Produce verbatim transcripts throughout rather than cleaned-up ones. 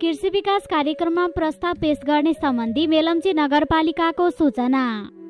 कृषि विकास कार्यक्रममा प्रस्ताव पेश गर्ने सम्बन्धी मेलम्ची नगरपालिकाको सूचना।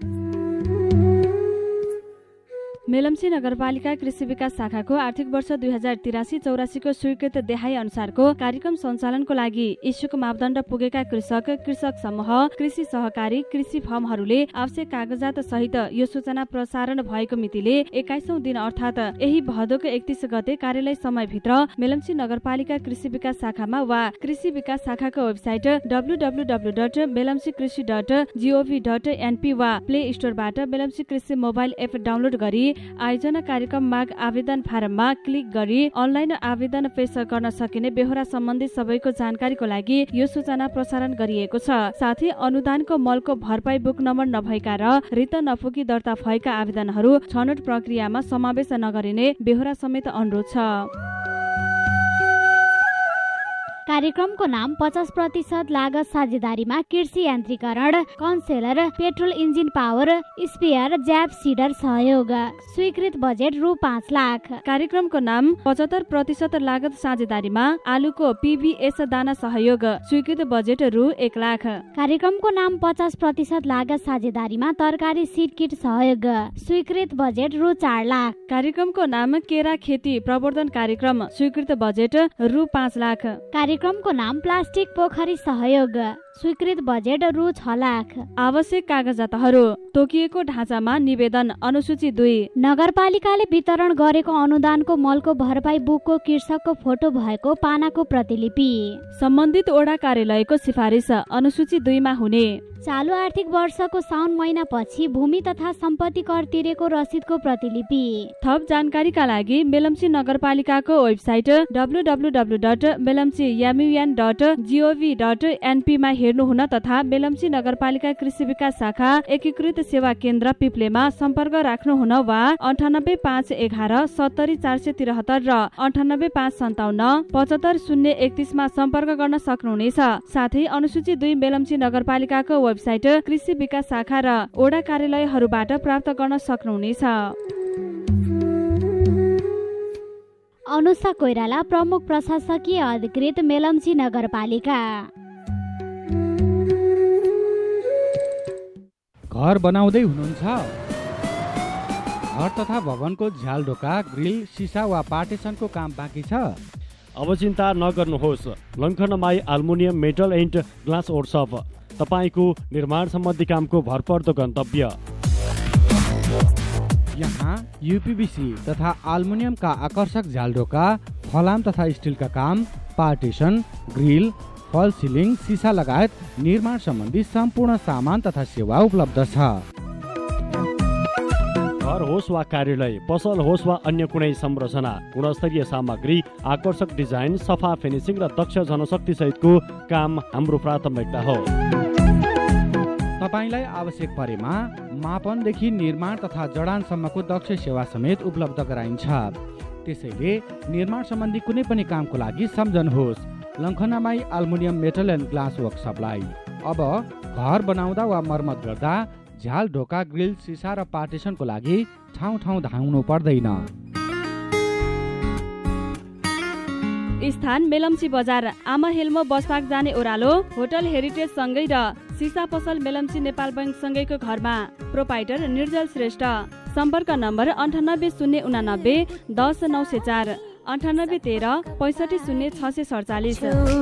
मेलम्ची नगरपालिका कृषि विकास शाखाको आर्थिक वर्ष दुई हजार तिरासी चौरासीको स्वीकृत देहाई अनुसारको कार्यक्रम सञ्चालनको लागि इच्छुक मापदण्ड पुगेका कृषक, कृषक समूह, कृषि सहकारी, कृषि फर्महरूले आवश्यक कागजात सहित यो सूचना प्रसारण भएको मितिले एक्काइसौं दिन अर्थात् यही भदौको एकतीस गते कार्यालय समयभित्र मेलम्ची नगरपालिका कृषि विकास शाखामा वा कृषि विकास शाखाको website W W W dot Melamchi कृषि डट जीओभी डट एनपी वा प्ले स्टोरबाट मेलम्ची कृषि मोबाइल एप डाउनलोड गरी आयोजना कार्यक्रम माग आवेदन फारममा क्लिक गरी अनलाइन आवेदन पेश गर्न सकिने बेहोरा सम्बन्धी सबैको जानकारीको लागि यो सूचना प्रसारण गरिएको छ। साथै अनुदानको मलको भरपाई बुक नम्बर नभएका र रित नपुगी दर्ता भएका आवेदनहरू छनौट प्रक्रियामा समावेश नगरिने बेहोरा समेत अनुरोध छ। कार्यक्रमको नाम पचास प्रतिशत लागत साझेदारीमा कृषि यान्त्रिकरण, कन्सेलर, पेट्रोल इन्जिन पावर, स्पेयर, ज्याप सिडर सहयोग। स्वीकृत बजेट रु पाँच लाख। कार्यक्रमको नाम पचहत्तर प्रतिशत लागत साझेदारीमा आलुको पीभीएस दाना सहयोग। स्वीकृत बजेट रु एक लाख। कार्यक्रमको नाम पचास प्रतिशत लागत साझेदारीमा तरकारी सीड किट सहयोग। स्वीकृत बजेट रु चार लाख। कार्यक्रमको नाम केरा खेती प्रवर्धन कार्यक्रम। स्वीकृत बजेट रु पाँच लाख। कार्यक्रमको नाम प्लास्टिक पोखरी सहयोग। स्वीकृत बजेट रु छ लाख। आवश्यक कागजातहरू तोकिएको ढाँचामा निवेदन अनुसूची दुई। नगरपालिकाले वितरण गरेको अनुदानको मलको भरपाई बुकको कृषकको फोटो भएको पानाको प्रतिलिपि। सम्बन्धित ओडा कार्यालयको सिफारिस अनुसूची दुईमा हुने। चालु आर्थिक वर्षको साउन महिना पछि भूमि तथा सम्पत्ति कर तिरेको रसिदको प्रतिलिपि। थप जानकारीका लागि मेलम्ची नगरपालिकाको website W W W dot Melamchi एमयुएन dot gov dot NP मा हेर्नुहुन तथा मेलम्ची नगरपालिका कृषि विकास शाखा एकीकृत सेवा केन्द्र पिप्लेमा सम्पर्क राख्नुहुन वा अन्ठानब्बे पाँच एघार सत्तरी चार सय त्रिहत्तर र अन्ठानब्बे पाँच सन्ताउन्न पचहत्तर शून्य एकतिसमा सम्पर्क गर्न सक्नुहुनेछ। साथै अनुसूची दुई मेलम्ची नगरपालिकाको वेबसाइट कृषि विकास शाखा र ओडा कार्यालयहरूबाट प्राप्त गर्न सक्नुहुनेछ। अनुषा कोइराला, प्रमुख प्रशासकीय अधिकृत, मेलम्ची नगरपालिका। घर बनाउँदै हुनुहुन्छ? घर तथा भवनको झ्याल ढोका, ग्रिल, सिसा वा पार्टिसनको काम बाँकी छ? अब चिन्ता नगर्नुहोस्। लङ्खनमाई aluminium metal and glass workshop तपाईको निर्माण सम्बन्धी कामको भरपर्दो गन्तव्य। यहाँ यूपीवीसी तथा एल्युमिनियमका आकर्षक झ्यालढोका, फलाम तथा स्टिलका काम, पार्टिसन, ग्रिल, फल सिलिङ, सिसा लगायत निर्माण सम्बन्धी सम्पूर्ण सामान तथा सेवा उपलब्ध छ। घर होस् वा कार्यालय, पसल होस् वा अन्य कुनै संरचना, गुणस्तरीय सामग्री, आकर्षक डिजाइन, सफा फिनिसिङ र दक्ष जनशक्ति सहितको काम हाम्रो प्राथमिकता हो। तपाईलाई आवश्यक परेमा मापनदेखि निर्माण तथा जडानसम्मको दक्ष सेवा समेत उपलब्ध गराइन्छ। त्यसैले निर्माण सम्बन्धी कुनै पनि कामको लागि सम्झनुहोस् लङ्खनमाई एल्युमिनियम मेटल एन्ड ग्लास वर्कसपलाई। अब घर बनाउँदा वा मर्मत गर्दा झ्याल ढोका, ग्रिल, सिसा र पार्टिसनको लागि ठाउँ ठाउँ धाउनु पर्दैन। स्थान मेलम्ची बजार, आमा हेल्मो बस पार्क जाने ओह्रालो, होटल हेरिटेज सँगै र सिसा पसल मेलम्ची नेपाल बैंक सँगैको घरमा। प्रोपाइटर निर्जल श्रेष्ठ। सम्पर्क नम्बर अन्ठानब्बे शून्य उनानब्बे दस नौ सय चार, अन्ठानब्बे तेह्र पैँसठी शून्य छ सय सडचालिस।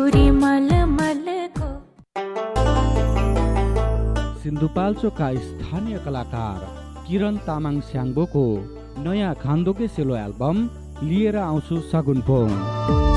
सिन्धुपाल्चोकका स्थानीय कलाकार किरण तामाङ स्याङ्बोको नयाँ खान्दोके सेलो एल्बम लिएर आउँछु सगुन पोङ।